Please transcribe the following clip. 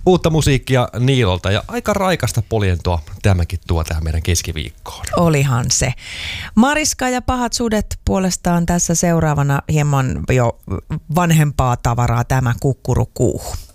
Uutta musiikkia Niilolta ja aika raikasta poljentoa tämäkin tuo tähän meidän keskiviikkoon. Olihan se. Mariska ja Pahat sudet puolestaan tässä seuraavana hieman jo vanhempaa tavaraa, tämä Kukkurukuu.